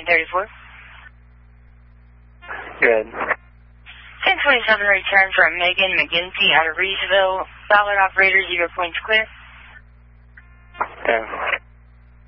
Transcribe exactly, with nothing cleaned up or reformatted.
thirty-four. Good. ten twenty-seven return from Megan McGinty out of Reesville. Solid operator, zero points clear. Okay.